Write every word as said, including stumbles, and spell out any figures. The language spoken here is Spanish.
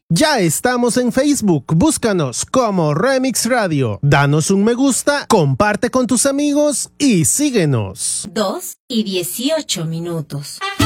Ya estamos en Facebook, búscanos como Remix Radio. Danos un me gusta, comparte con tus amigos y síguenos. Dos y dieciocho minutos.